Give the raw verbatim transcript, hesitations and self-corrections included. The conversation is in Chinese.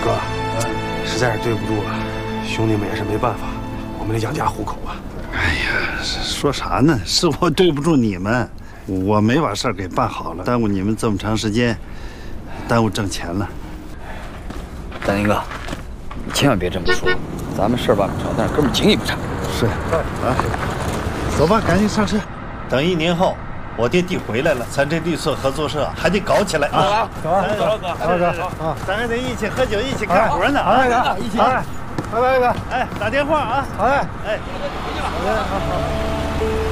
哥，实在是对不住了，兄弟们也是没办法，我们得养家糊口啊。 哎呀，说啥呢？是我对不住你们，我没把事儿给办好了，耽误你们这么长时间，耽误挣钱了。 大宁哥，你千万别这么说，咱们事儿办不成，但是哥们情义不差。 是啊，走吧，赶紧上车。等一年后，我爹地回来了，咱这绿色合作社还得搞起来啊！ 走啊，走啊，哥， 走走啊，咱还得一起喝酒，一起干活呢。 好嘞，哥，一起。拜拜，哥。 哎，打电话啊。 好嘞， 哎， 回去了。好嘞，好好。